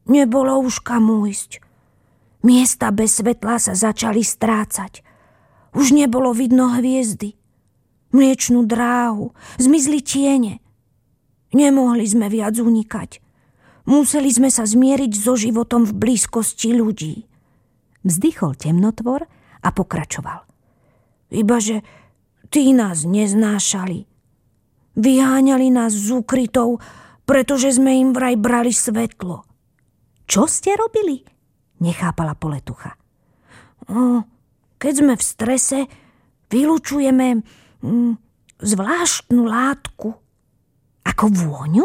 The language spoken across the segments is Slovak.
Nebolo už kam ujsť. Miesta bez svetla sa začali strácať. Už nebolo vidno hviezdy. Mliečnú dráhu, zmizli tiene. Nemohli sme viac unikať. Museli sme sa zmieriť so životom v blízkosti ľudí. Vzdychol temnotvor a pokračoval. Ibaže tí nás neznášali. Vyháňali nás z úkrytov, pretože sme im vraj brali svetlo. Čo ste robili? Nechápala Poletucha. Keď sme v strese, vylučujeme zvláštnu látku. Ako vôňu?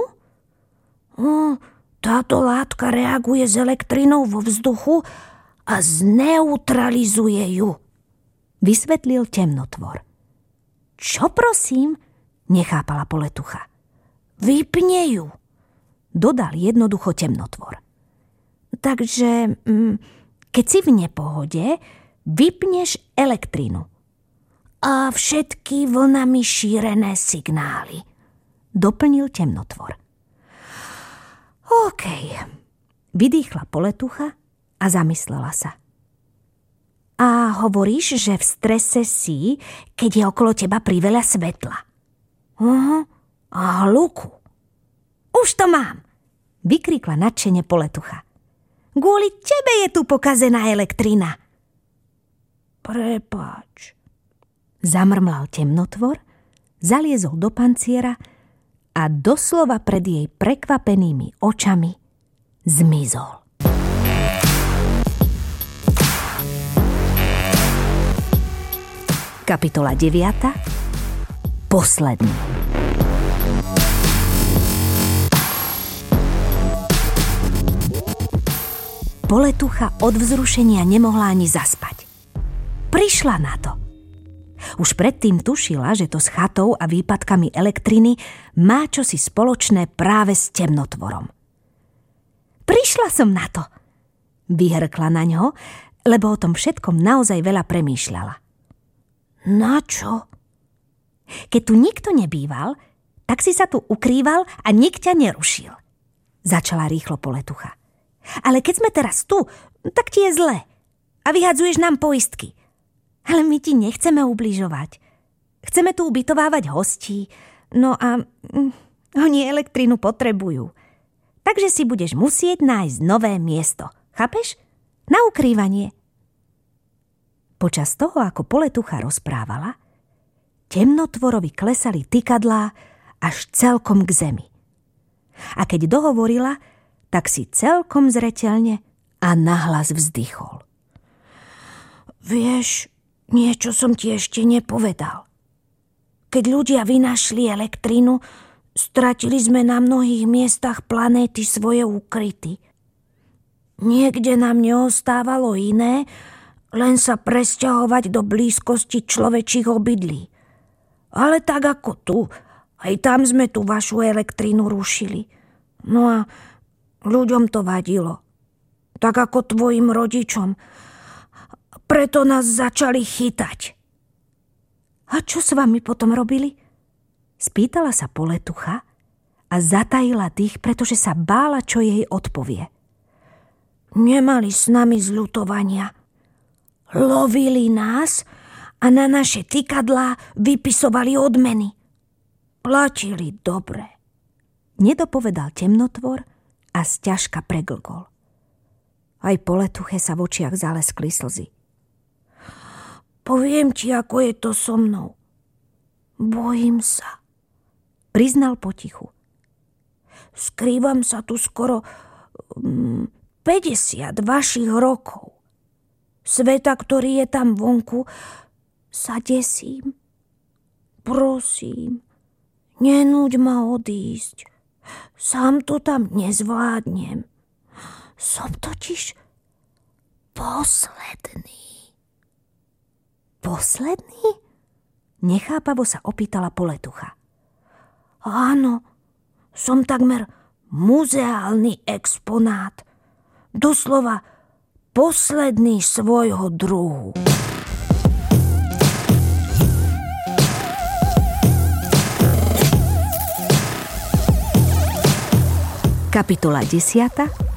Táto látka reaguje s elektrinou vo vzduchu a zneutralizuje ju, vysvetlil temnotvor. Čo prosím? Nechápala Poletucha. Vypne ju, dodal jednoducho temnotvor. Takže, keď si v nepohode, vypneš elektrinu. A všetky vlnami šírené signály, doplnil temnotvor. OK, vydýchla Poletucha a zamyslela sa. A hovoríš, že v strese si, keď je okolo teba priveľa svetla. A hluku. Už to mám, vykríkla nadšene Poletucha. Kvôli tebe je tu pokazená elektrina. Prepáč, zamrmlal temnotvor, zaliezol do panciera a doslova pred jej prekvapenými očami zmizol. Kapitola 9. Posledný. Poletucha od vzrušenia nemohla ani zaspať. Prišla na to. Už predtým tušila, že to s chatou a výpadkami elektriny má čosi spoločné práve s temnotvorom. Prišla som na to, vyhrkla na ňo, lebo o tom všetkom naozaj veľa premýšľala. Na čo? Keď tu nikto nebýval, tak si sa tu ukrýval a nik ťa nerušil. Začala rýchlo Poletucha. Ale keď sme teraz tu, tak ti je zle a vyhadzuješ nám poistky. Ale my ti nechceme ubližovať. Chceme tu ubytovávať hostí, no a oni elektrinu potrebujú. Takže si budeš musieť nájsť nové miesto. Chápeš? Na ukrývanie. Počas toho, ako Poletucha rozprávala, temnotvorovi klesali tykadlá až celkom k zemi. A keď dohovorila, tak si celkom zreteľne a nahlas vzdychol. Vieš, niečo som ti ešte nepovedal. Keď ľudia vynašli elektrínu, stratili sme na mnohých miestach planéty svoje úkryty. Niekde nám neostávalo iné, len sa presťahovať do blízkosti človečích obydlí. Ale tak ako tu, aj tam sme tú vašu elektrínu rušili. No a ľuďom to vadilo. Tak ako tvojim rodičom. Preto nás začali chytať. A čo s vami potom robili? Spýtala sa Poletucha a zatajila dých, pretože sa bála, čo jej odpovie. Nemali s nami zľutovania. Lovili nás a na naše tykadlá vypisovali odmeny. Platili dobre. Nedopovedal temnotvor a sťažka preglkol. Aj Poletuche sa v očiach zaleskli slzy. Poviem ti, ako je to so mnou. Bojím sa, priznal potichu. Skrývam sa tu skoro 50 vašich rokov. Sveta, ktorý je tam vonku, sa desím. Prosím, nenúď ma odísť. Sám to tam nezvládnem. Som totiž posledný. Posledný? Nechápavo sa opýtala Poletucha. Áno, som takmer muzeálny exponát. Doslova posledný svojho druhu. Kapitola 10.